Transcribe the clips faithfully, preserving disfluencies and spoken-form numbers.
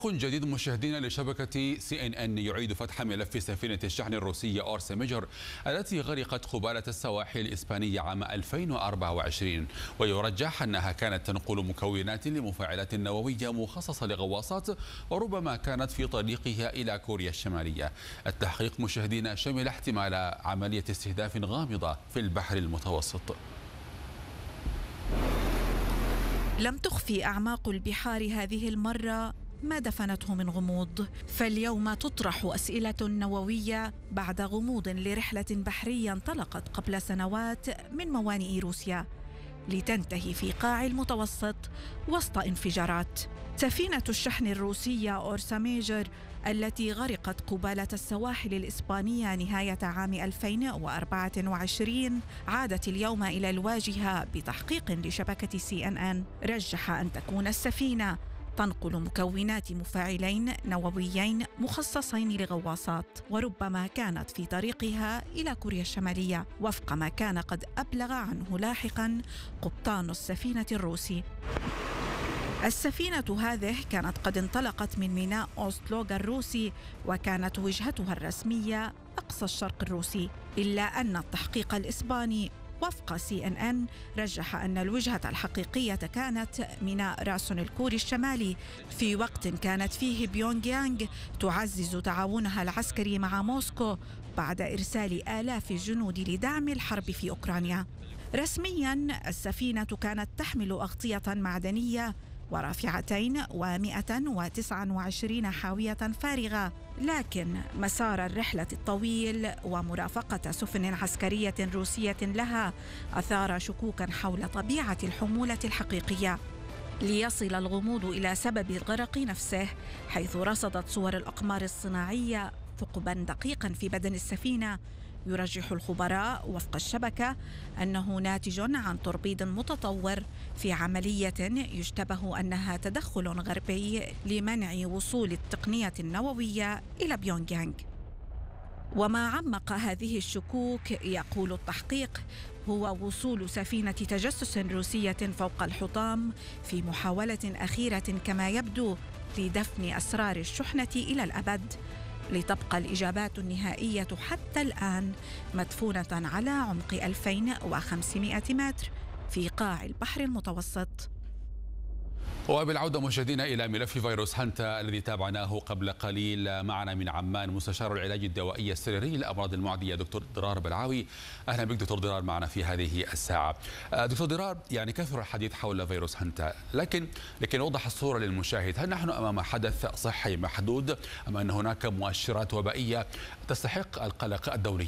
جديد مشاهدينا لشبكة سي إن إن يعيد فتح ملف سفينة الشحن الروسية أورس ميجر التي غرقت قبالة السواحل الإسبانية عام ألفين وأربعة وعشرين، ويرجح أنها كانت تنقل مكونات لمفاعلات نووية مخصصة لغواصات وربما كانت في طريقها إلى كوريا الشمالية. التحقيق مشاهدينا شمل احتمال عملية استهداف غامضة في البحر المتوسط. لم تخفي أعماق البحار هذه المرة ما دفنته من غموض، فاليوم تطرح أسئلة نووية بعد غموض لرحلة بحرية انطلقت قبل سنوات من موانئ روسيا لتنتهي في قاع المتوسط وسط انفجارات. سفينة الشحن الروسية أورس ميجر التي غرقت قبالة السواحل الإسبانية نهاية عام ألفين وأربعة وعشرين عادت اليوم إلى الواجهة بتحقيق لشبكة سي إن إن رجح أن تكون السفينة تنقل مكونات مفاعلين نوويين مخصصين لغواصات وربما كانت في طريقها إلى كوريا الشمالية وفق ما كان قد أبلغ عنه لاحقاً قبطان السفينة الروسي. السفينة هذه كانت قد انطلقت من ميناء أوستلوغ الروسي وكانت وجهتها الرسمية أقصى الشرق الروسي، إلا أن التحقيق الإسباني وفق سي إن إن رجح أن الوجهة الحقيقية كانت ميناء راسون الكوري الشمالي في وقت كانت فيه بيونغ يانغ تعزز تعاونها العسكري مع موسكو بعد إرسال آلاف الجنود لدعم الحرب في أوكرانيا. رسمياً السفينة كانت تحمل أغطية معدنية ورافعتين ومئة وتسعة وعشرين حاوية فارغة، لكن مسار الرحلة الطويل ومرافقة سفن عسكرية روسية لها أثار شكوكاً حول طبيعة الحمولة الحقيقية، ليصل الغموض إلى سبب الغرق نفسه، حيث رصدت صور الأقمار الصناعية ثقباً دقيقاً في بدن السفينة يرجح الخبراء وفق الشبكة أنه ناتج عن تربيد متطور في عملية يشتبه أنها تدخل غربي لمنع وصول التقنية النووية إلى بيونغ يانغ. وما عمق هذه الشكوك يقول التحقيق هو وصول سفينة تجسس روسية فوق الحطام في محاولة أخيرة كما يبدو لدفن أسرار الشحنة إلى الأبد، لتبقى الإجابات النهائية حتى الآن مدفونة على عمق ألفين وخمسمئة متر في قاع البحر المتوسط. وبالعودة مشاهدينا إلى ملف فيروس هانتا الذي تابعناه قبل قليل، معنا من عمان مستشار العلاج الدوائي السريري للأمراض المعدية دكتور ضرار بلعاوي. أهلا بك دكتور ضرار معنا في هذه الساعة. دكتور ضرار، يعني كثر الحديث حول فيروس هانتا، لكن لكن نوضح الصورة للمشاهد، هل نحن أمام حدث صحي محدود أم أن هناك مؤشرات وبائية تستحق القلق الدولي؟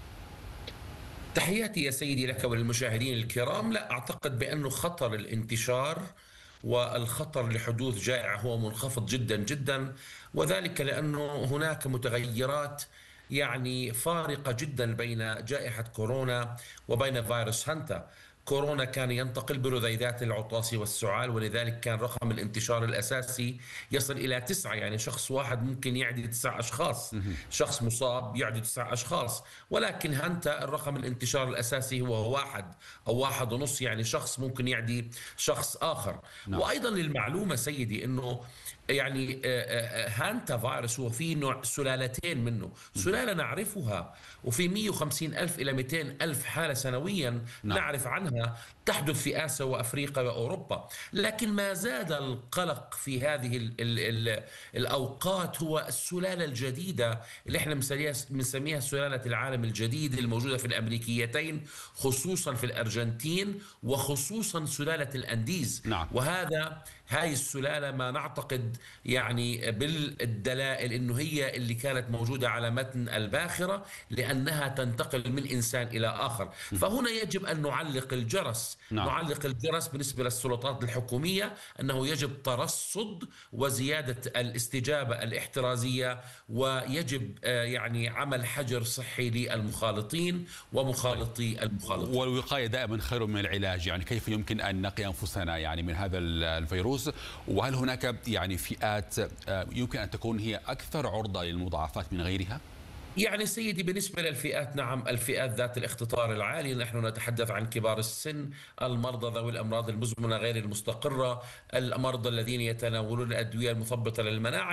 تحياتي يا سيدي لك وللمشاهدين الكرام. لا أعتقد بأنه خطر الانتشار والخطر لحدوث جائحة هو منخفض جدا جدا، وذلك لأنه هناك متغيرات يعني فارقة جدا بين جائحة كورونا وبين فيروس هانتا. كورونا كان ينتقل برذيذات العطاس والسعال، ولذلك كان رقم الانتشار الأساسي يصل إلى تسعة، يعني شخص واحد ممكن يعدي تسع أشخاص، شخص مصاب يعدي تسع أشخاص. ولكن هانتا الرقم الانتشار الأساسي هو واحد أو واحد ونص، يعني شخص ممكن يعدي شخص آخر. نعم. وأيضا للمعلومة سيدي أنه يعني هانتا فيروس هو في نوع سلالتين منه، سلالة نعرفها وفي مئة وخمسين ألف إلى مئتين ألف حالة سنويا نعم. نعرف عنها تحدث في آسيا وأفريقيا وأوروبا. لكن ما زاد القلق في هذه ال ال ال الأوقات هو السلالة الجديدة اللي احنا بنسميها سلالة العالم الجديد، الموجودة في الأمريكيتين خصوصا في الأرجنتين وخصوصا سلالة الأنديز نعم. وهذا هاي السلالة ما نعتقد يعني بالدلائل انه هي اللي كانت موجودة على متن الباخرة، لأنها تنتقل من إنسان إلى آخر. فهنا يجب أن نعلق الجرس نعم. نعلق الجرس بالنسبة للسلطات الحكومية أنه يجب ترصد وزيادة الاستجابة الاحترازية، ويجب يعني عمل حجر صحي للمخالطين ومخالطي المخالطين. والوقاية دائما خير من العلاج، يعني كيف يمكن أن نقي أنفسنا يعني من هذا الفيروس؟ وهل هناك يعني فئات يمكن أن تكون هي أكثر عرضة للمضاعفات من غيرها؟ يعني سيدي بالنسبة للفئات، نعم الفئات ذات الاختطار العالي، نحن نتحدث عن كبار السن، المرضى ذوي الأمراض المزمنة غير المستقرة، المرضى الذين يتناولون الأدوية المثبطة للمناعة.